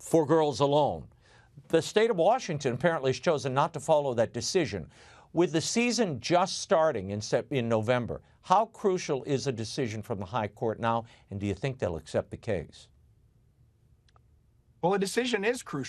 for girls alone. The state of Washington apparently has chosen not to follow that decision. With the season just starting in November, how crucial is a decision from the High Court now, and do you think they'll accept the case? Well, a decision is crucial.